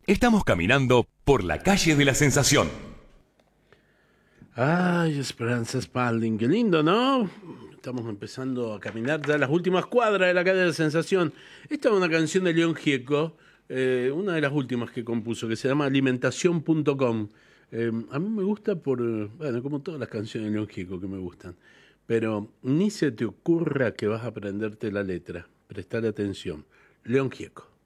Estamos caminando por la calle de la Sensación. Ay, Esperanza Spalding, qué lindo, ¿no? Estamos empezando a caminar ya las últimas cuadras de la calle de la Sensación. Esta es una canción de León Gieco, una de las últimas que compuso, que se llama alimentación.com. A mí me gusta bueno, como todas las canciones de León Gieco que me gustan, pero ni se te ocurra que vas a aprenderte la letra. Prestale atención. León Gieco.